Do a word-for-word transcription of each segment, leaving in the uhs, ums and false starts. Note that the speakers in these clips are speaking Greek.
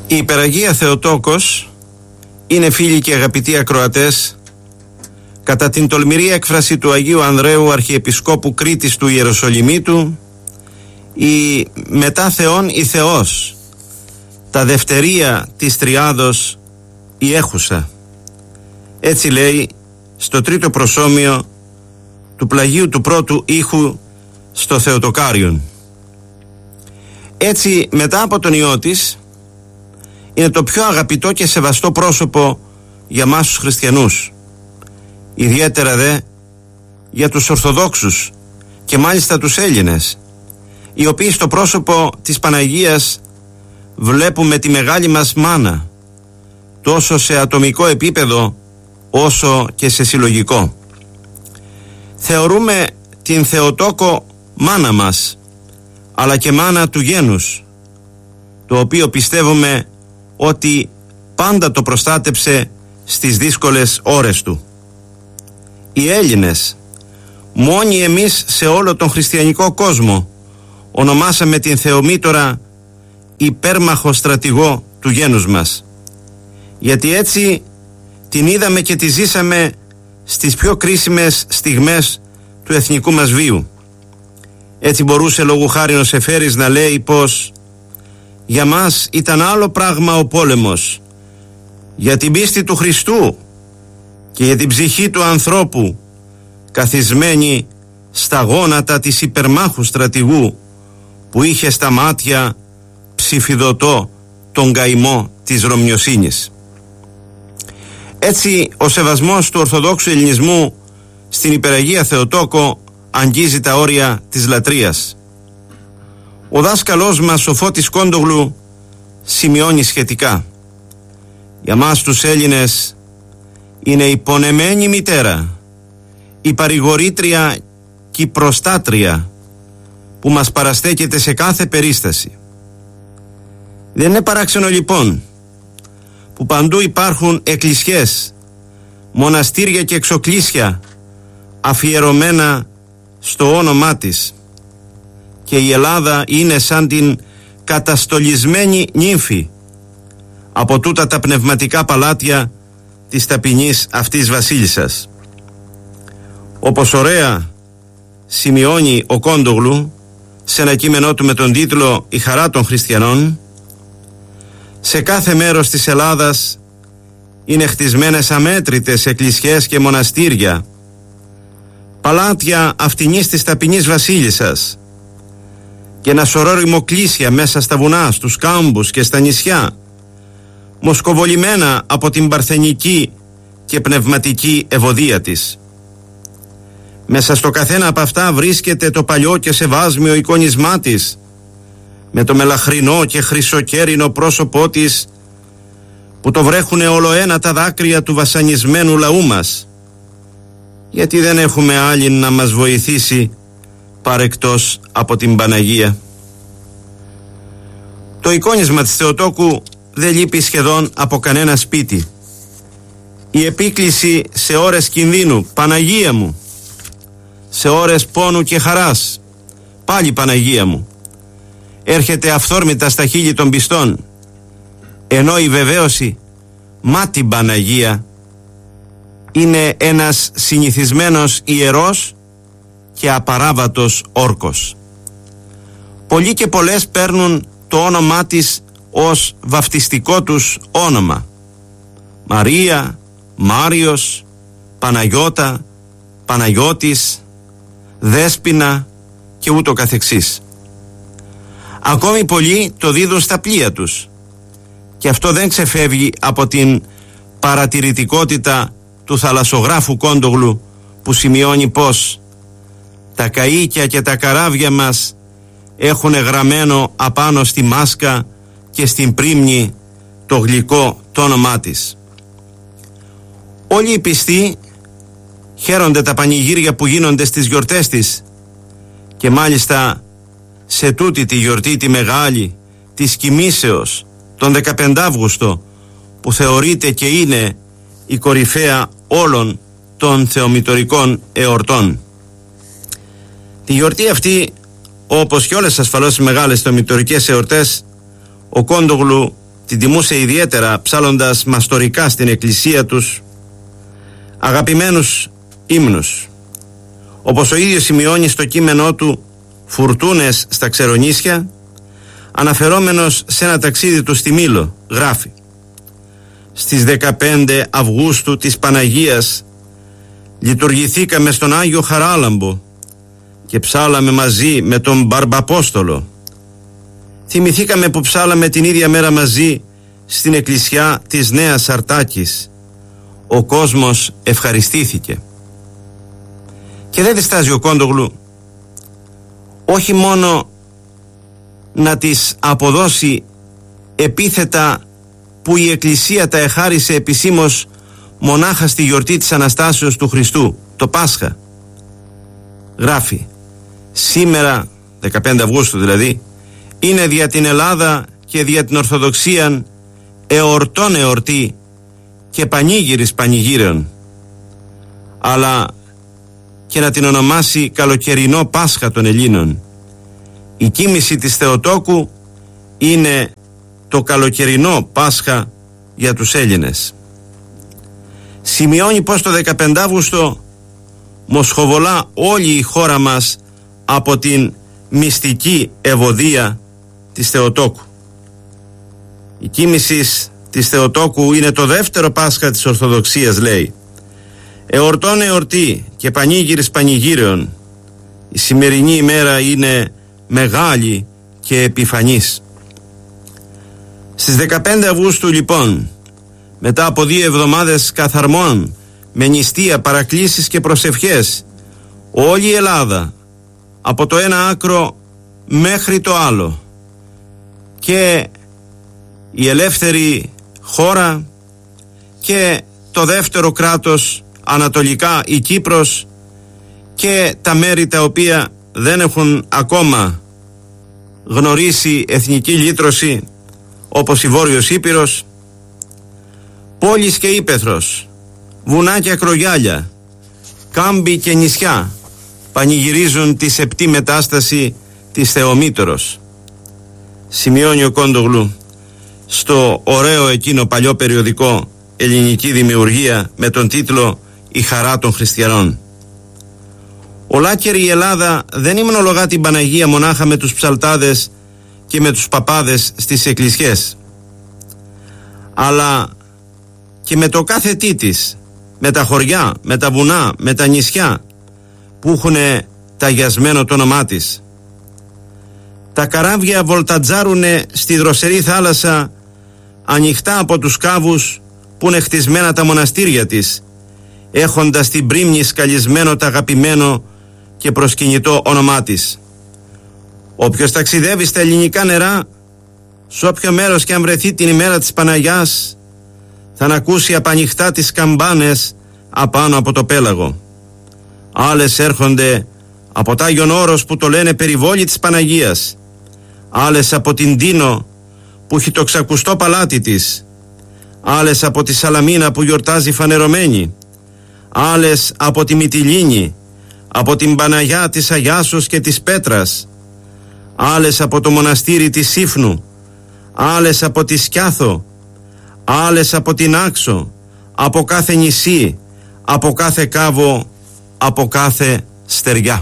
Η Υπεραγία Θεοτόκος είναι, φίλοι και αγαπητοί ακροατές, κατά την τολμηρή έκφραση του Αγίου Ανδρέου Αρχιεπισκόπου Κρήτης του Ιεροσολυμίτου, η μετά Θεόν η Θεός, τα δευτερία της Τριάδος η έχουσα. Έτσι λέει στο τρίτο προσόμιο του πλαγίου του πρώτου ήχου στο Θεοτοκάριον. Έτσι, μετά από τον Υιό της, είναι το πιο αγαπητό και σεβαστό πρόσωπο για μας τους χριστιανούς, ιδιαίτερα δε για τους Ορθοδόξους και μάλιστα τους Έλληνες, οι οποίοι στο πρόσωπο της Παναγίας βλέπουμε τη μεγάλη μας μάνα, τόσο σε ατομικό επίπεδο όσο και σε συλλογικό. Θεωρούμε την Θεοτόκο μάνα μας, αλλά και μάνα του γένους, το οποίο πιστεύουμε ότι πάντα το προστάτεψε στις δύσκολες ώρες του. Οι Έλληνες, μόνοι εμείς σε όλο τον χριστιανικό κόσμο, ονομάσαμε την Θεομήτωρα υπέρμαχο στρατηγό του γένους μας, γιατί έτσι την είδαμε και τη ζήσαμε στις πιο κρίσιμες στιγμές του εθνικού μας βίου. Έτσι μπορούσε λόγου χάριν ο Σεφέρης να λέει πως για μας ήταν άλλο πράγμα ο πόλεμος, για την πίστη του Χριστού και για την ψυχή του ανθρώπου, καθισμένη στα γόνατα της υπερμάχου στρατηγού, που είχε στα μάτια ψηφιδωτό τον καημό της Ρωμιοσύνης. Έτσι ο σεβασμός του Ορθοδόξου Ελληνισμού στην Υπεραγία Θεοτόκο αγγίζει τα όρια της λατρείας. Ο δάσκαλός μας, ο Φώτης Κόντογλου, σημειώνει σχετικά: για μας τους Έλληνες είναι η πονεμένη μητέρα, η παρηγορήτρια και η προστάτρια που μας παραστέκεται σε κάθε περίσταση. Δεν είναι παράξενο λοιπόν που παντού υπάρχουν εκκλησιές, μοναστήρια και εξοκλήσια αφιερωμένα στο όνομά της, και η Ελλάδα είναι σαν την καταστολισμένη νύμφη από τούτα τα πνευματικά παλάτια της ταπεινής αυτής βασίλισσας. Όπως ωραία σημειώνει ο Κόντογλου σε ένα κείμενό του με τον τίτλο «Η χαρά των χριστιανών», σε κάθε μέρος της Ελλάδας είναι χτισμένες αμέτρητες εκκλησιές και μοναστήρια, παλάτια αυτινής της ταπεινής βασίλισσας, και ένα σωρό ρημοκλήσια μέσα στα βουνά, στους κάμπους και στα νησιά, μοσκοβολημένα από την παρθενική και πνευματική ευωδία της. Μέσα στο καθένα από αυτά βρίσκεται το παλιό και σεβάσμιο εικόνισμά της, με το μελαχρινό και χρυσοκέρινο πρόσωπό της, που το βρέχουνε ολοένα τα δάκρυα του βασανισμένου λαού μας, γιατί δεν έχουμε άλλη να μας βοηθήσει παρεκτός από την Παναγία. Το εικόνισμα της Θεοτόκου δεν λείπει σχεδόν από κανένα σπίτι. Η επίκληση σε ώρες κινδύνου, Παναγία μου, σε ώρες πόνου και χαράς, πάλι Παναγία μου, έρχεται αυθόρμητα στα χείλη των πιστών, ενώ η βεβαίωση «Μα την Παναγία» είναι ένας συνηθισμένος ιερός και απαράβατος όρκος. Πολλοί και πολλές παίρνουν το όνομά της ως βαφτιστικό τους όνομα: Μαρία, Μάριος, Παναγιώτα, Παναγιώτης, Δέσποινα και ούτω καθεξής. Ακόμη πολλοί το δίδουν στα πλοία τους, και αυτό δεν ξεφεύγει από την παρατηρητικότητα του θαλασσογράφου Κόντογλου, που σημειώνει πως τα καΐκια και τα καράβια μας έχουν γραμμένο απάνω στη μάσκα και στην πρίμνη το γλυκό το όνομά της. Όλοι οι πιστοί χαίρονται τα πανηγύρια που γίνονται στις γιορτές της, και μάλιστα σε τούτη τη γιορτή τη μεγάλη της Κοιμήσεως τον δεκαπέντε Αύγουστο, που θεωρείται και είναι η κορυφαία όλων των θεομητορικών εορτών. Τη γιορτή αυτή, όπως και όλες ασφαλώς οι μεγάλες θεομητορικές εορτές, ο Κόντογλου την τιμούσε ιδιαίτερα ψάλλοντας μαστορικά στην εκκλησία τους αγαπημένους ύμνους. Όπως ο ίδιος σημειώνει στο κείμενό του «Φουρτούνες στα Ξερονήσια», αναφερόμενος σε ένα ταξίδι του στη Μήλο, γράφει: «Στις δεκαπέντε Αυγούστου της Παναγίας λειτουργηθήκαμε στον Άγιο Χαράλαμπο και ψάλαμε μαζί με τον Μπαρμπαπόστολο. Θυμηθήκαμε που ψάλαμε την ίδια μέρα μαζί στην εκκλησιά της Νέας Αρτάκης. Ο κόσμος ευχαριστήθηκε». Και δεν διστάζει ο Κόντογλου όχι μόνο να της αποδώσει επίθετα που η Εκκλησία τα εχάρισε επισήμως μονάχα στη γιορτή της Αναστάσεως του Χριστού, το Πάσχα. Γράφει: «Σήμερα, δεκαπέντε Αυγούστου δηλαδή, είναι δια την Ελλάδα και δια την Ορθοδοξίαν εορτών εορτή και πανήγυρης πανηγύρεων, αλλά και να την ονομάσει καλοκαιρινό Πάσχα των Ελλήνων. Η κοίμηση της Θεοτόκου είναι το καλοκαιρινό Πάσχα για τους Έλληνες». Σημειώνει πως το δεκαπέντε Αύγουστο μοσχοβολά όλη η χώρα μας από την μυστική ευωδία της Θεοτόκου. Η κοίμηση της Θεοτόκου είναι το δεύτερο Πάσχα της Ορθοδοξίας, λέει. Εορτών εορτή και πανήγυρης πανηγύρεων. Η σημερινή ημέρα είναι μεγάλη και επιφανής. Στις δεκαπέντε Αυγούστου λοιπόν, μετά από δύο εβδομάδες καθαρμών με νηστεία, παρακλήσεις και προσευχές, όλη η Ελλάδα από το ένα άκρο μέχρι το άλλο και η ελεύθερη χώρα και το δεύτερο κράτος ανατολικά, η Κύπρος, και τα μέρη τα οποία δεν έχουν ακόμα γνωρίσει εθνική λύτρωση, όπως η Βόρειος Ήπειρος, πόλεις και ύπαιθρος, βουνά και ακρογιάλια, κάμποι και νησιά πανηγυρίζουν τη σεπτή μετάσταση της Θεομήτωρος. Σημειώνει ο Κόντογλου στο ωραίο εκείνο παλιό περιοδικό «Ελληνική Δημιουργία» με τον τίτλο «Η χαρά των χριστιανών». Ολάκερη η Ελλάδα δεν υμνολογά την Παναγία μονάχα με τους ψαλτάδες και με τους παπάδες στις εκκλησιές, αλλά και με το κάθε τι της, με τα χωριά, με τα βουνά, με τα νησιά που έχουν ταγιασμένο το όνομά της. Τα καράβια βολτατζάρουνε στη δροσερή θάλασσα ανοιχτά από τους κάβους που είναι χτισμένα τα μοναστήρια της, έχοντας την πρίμνη σκαλισμένο τα αγαπημένο και προσκυνητό όνομά της. Όποιος ταξιδεύει στα ελληνικά νερά, σε όποιο μέρος και αν βρεθεί την ημέρα της Παναγιάς, θα ανακούσει απανοιχτά τις καμπάνες απάνω από το πέλαγο. Άλλες έρχονται από τ' Άγιον Όρος που το λένε περιβόλι της Παναγίας, άλλες από την Τίνο που έχει το ξακουστό παλάτι της, άλλες από τη Σαλαμίνα που γιορτάζει φανερωμένη, άλλες από τη Μυτιλήνη, από την Παναγιά της Αγιάσος και της Πέτρας, άλλες από το μοναστήρι της Σύφνου, άλλες από τη Σκιάθο, άλλες από την Άξο, από κάθε νησί, από κάθε κάβο, από κάθε στεριά.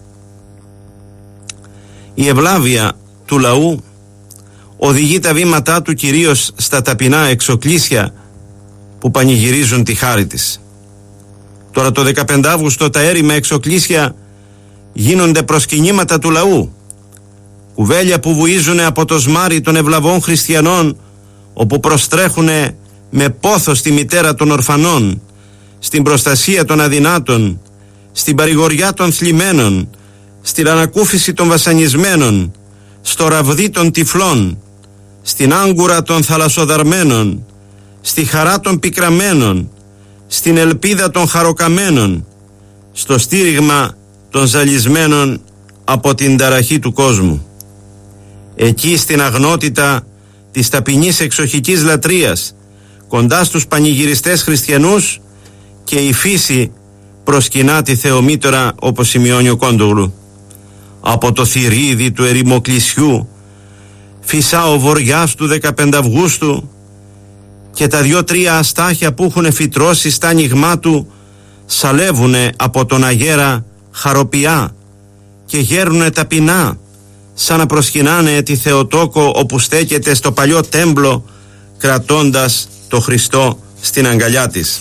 Η ευλάβεια του λαού οδηγεί τα βήματά του κυρίως στα ταπεινά εξοκλήσια που πανηγυρίζουν τη χάρη της. Τώρα το δεκαπέντε Αύγουστο τα έρημα εξοκλήσια γίνονται προσκυνήματα του λαού, κουβέλια που βουίζουν από το σμάρι των ευλαβών χριστιανών, όπου προστρέχουνε με πόθος τη μητέρα των ορφανών, στην προστασία των αδυνάτων, στην παρηγοριά των θλιμμένων, στην ανακούφιση των βασανισμένων, στο ραβδί των τυφλών, στην άγκουρα των θαλασσοδαρμένων, στη χαρά των πικραμένων, στην ελπίδα των χαροκαμένων, στο στήριγμα των ζαλισμένων από την ταραχή του κόσμου. Εκεί στην αγνότητα της ταπεινής εξοχικής λατρείας, κοντά στους πανηγυριστές χριστιανούς, και η φύση προσκυνά τη Θεομήτωρα, όπως σημειώνει ο Κόντογλου. Από το θηρίδι του ερημοκλησιού φυσά ο βοριάς του δεκαπέντε Αυγούστου και τα δυο-τρία αστάχια που έχουν φυτρώσει στα ανοιγμά του σαλεύουνε από τον αγέρα χαροπιά και γέρουνε ταπεινά, σαν να προσκυνάνε τη Θεοτόκο όπου στέκεται στο παλιό τέμπλο κρατώντας το Χριστό στην αγκαλιά της.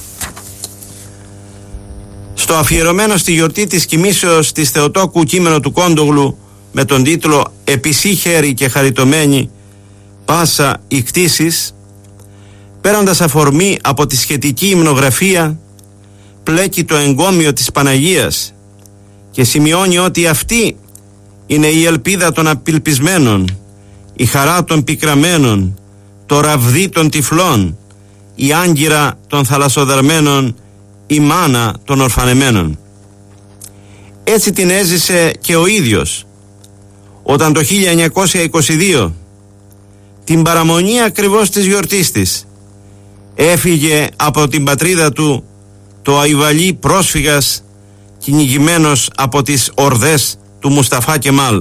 Στο αφιερωμένο στη γιορτή της κοιμήσεως της Θεοτόκου κείμενο του Κόντογλου με τον τίτλο «Επισή χέρι και χαριτωμένη πάσα η κτήσης», παίρνοντας αφορμή από τη σχετική υμνογραφία, πλέκει το εγκόμιο της Παναγίας και σημειώνει ότι αυτή είναι η ελπίδα των απελπισμένων, η χαρά των πικραμένων, το ραβδί των τυφλών, η άγκυρα των θαλασσοδαρμένων, η μάνα των ορφανεμένων. Έτσι την έζησε και ο ίδιος όταν το χίλια εννιακόσια είκοσι δύο, την παραμονή ακριβώς της γιορτής της, έφυγε από την πατρίδα του το Αϊβαλί πρόσφυγας, κυνηγημένος από τις ορδές του Μουσταφά Κεμάλ.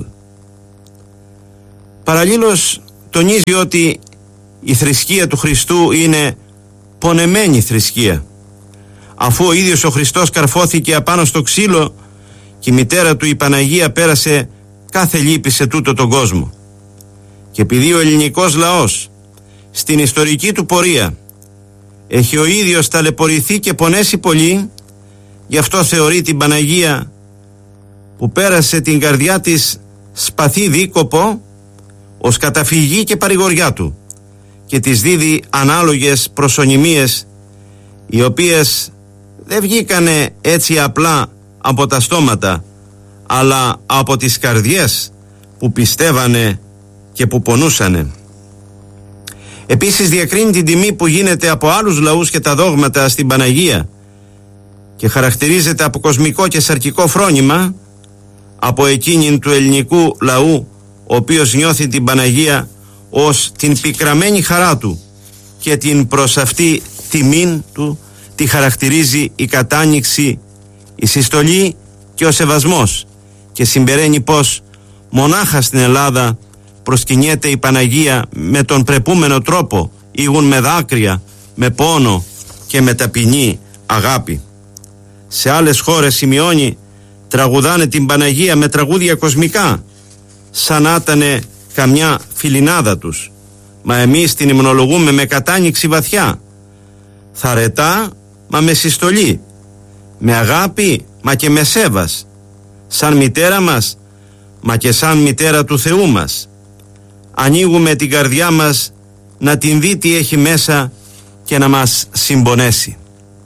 Παραλλήλως τονίζει ότι η θρησκεία του Χριστού είναι πονεμένη θρησκεία, αφού ο ίδιος ο Χριστός καρφώθηκε απάνω στο ξύλο και η μητέρα του η Παναγία πέρασε κάθε λύπη σε τούτο τον κόσμο. Και επειδή ο ελληνικός λαός στην ιστορική του πορεία έχει ο ίδιος ταλαιπωρηθεί και πονέσει πολύ, γι' αυτό θεωρεί την Παναγία που πέρασε την καρδιά της σπαθί δίκοπο ως καταφυγή και παρηγοριά του και της δίδει ανάλογες προσωνυμίες, οι οποίες δεν βγήκανε έτσι απλά από τα στόματα, αλλά από τις καρδιές που πιστεύανε και που πονούσανε. Επίσης διακρίνει την τιμή που γίνεται από άλλους λαούς και τα δόγματα στην Παναγία και χαρακτηρίζεται από κοσμικό και σαρκικό φρόνημα από εκείνην του ελληνικού λαού, ο οποίος νιώθει την Παναγία ως την πικραμένη χαρά του και την προς αυτή τιμήν του τη χαρακτηρίζει η κατάνοιξη, η συστολή και ο σεβασμός, και συμπεραίνει πως μονάχα στην Ελλάδα προσκυνιέται η Παναγία με τον πρεπούμενο τρόπο, ήγουν με δάκρυα, με πόνο και με ταπεινή αγάπη. Σε άλλες χώρες, σημειώνει, τραγουδάνε την Παναγία με τραγούδια κοσμικά, σαν να ήτανε καμιά φιλινάδα τους, μα εμείς την υμνολογούμε με κατάνοιξη βαθιά, θαρετά μα με συστολή, με αγάπη μα και με σέβας, σαν μητέρα μας μα και σαν μητέρα του Θεού μας. Ανοίγουμε την καρδιά μας να την δει τι έχει μέσα και να μας συμπονέσει.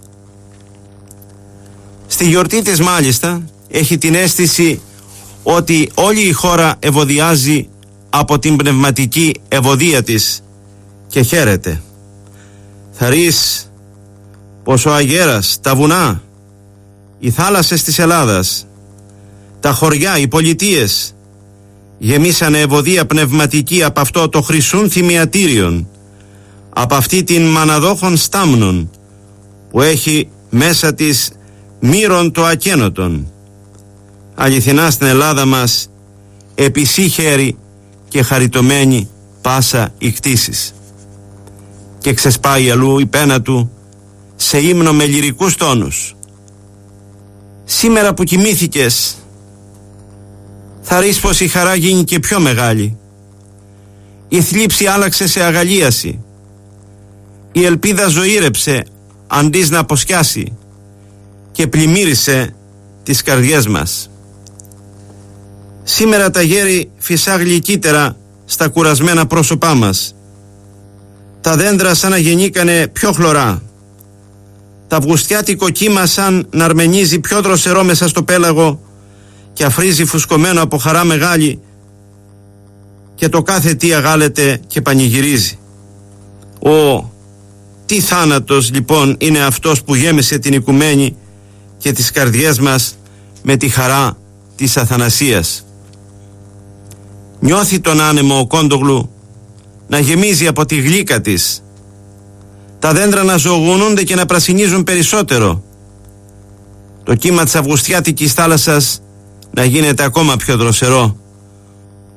Στη γιορτή της μάλιστα έχει την αίσθηση ότι όλη η χώρα ευωδιάζει από την πνευματική ευωδία της και χαίρεται. Θαρείς πως ο αγέρας, τα βουνά, οι θάλασσες της Ελλάδας, τα χωριά, οι πολιτείες γεμίσανε ευωδία πνευματική από αυτό το χρυσούν θυμιατήριον, από αυτή την μαναδόχων στάμνων που έχει μέσα της μύρον το ακένωτον. Αληθινά στην Ελλάδα μας επισή χέρι και χαριτωμένη πάσα η κτήσης. Και ξεσπάει αλλού η πένα του σε ύμνο με λυρικούς τόνους. Σήμερα που κοιμήθηκες, θα ρεις πως η χαρά γίνει και πιο μεγάλη. Η θλίψη άλλαξε σε αγαλίαση. Η ελπίδα ζωήρεψε αντί να αποσκιάσει και πλημμύρισε τις καρδιές μας. Σήμερα τα γέρη φυσά γλυκύτερα στα κουρασμένα πρόσωπά μας. Τα δέντρα σαν να γεννήκανε πιο χλωρά. Τα αυγουστιάτικο κύμα σαν να αρμενίζει πιο δροσερό μέσα στο πέλαγο και αφρίζει φουσκωμένο από χαρά μεγάλη, και το κάθε τι αγάλεται και πανηγυρίζει. Ω, τι θάνατος λοιπόν είναι αυτός που γέμισε την οικουμένη και τις καρδιές μας με τη χαρά της αθανασίας. Νιώθει τον άνεμο ο Κόντογλου να γεμίζει από τη γλύκα της, τα δέντρα να ζωγουνούνται και να πρασινίζουν περισσότερο, το κύμα της αυγουστιάτικης θάλασσας να γίνεται ακόμα πιο δροσερό,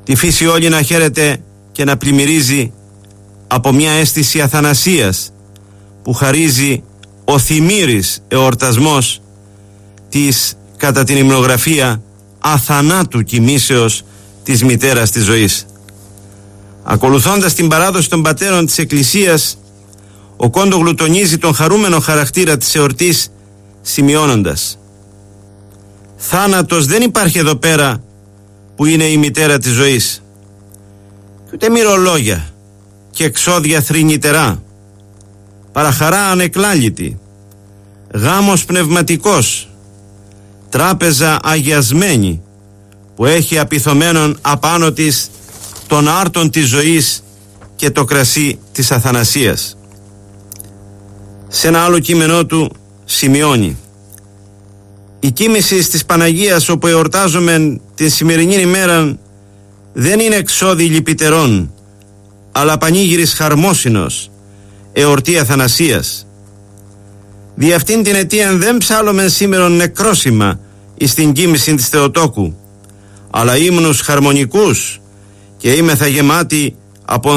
τη φύση όλη να χαίρεται και να πλημμυρίζει από μια αίσθηση αθανασίας που χαρίζει ο θυμήρης εορτασμός της κατά την υμνογραφία αθανάτου κοιμήσεως της μητέρας της ζωής. Ακολουθώντας την παράδοση των πατέρων της Εκκλησίας, ο Κόντογλου τονίζει τον χαρούμενο χαρακτήρα της εορτής σημειώνοντας: θάνατος δεν υπάρχει εδώ πέρα που είναι η μητέρα της ζωής, και ούτε μυρολόγια και εξόδια θρηνητερά, παραχαρά ανεκλάλητη, γάμος πνευματικός, τράπεζα αγιασμένη που έχει απειθωμένον απάνω της τον άρτον της ζωής και το κρασί της αθανασίας. Σε ένα άλλο κείμενό του σημειώνει: η κοίμηση της Παναγίας όπου εορτάζομαι την σημερινή ημέρα δεν είναι εξόδι λυπητερών, αλλά πανήγυρης χαρμόσυνος, εορτή αθανασίας. Δι' αυτήν την αιτία δεν ψάλλομεν σήμερον νεκρόσημα εις την κοίμηση της Θεοτόκου, αλλά ύμνους χαρμονικούς, και είμεθα γεμάτοι από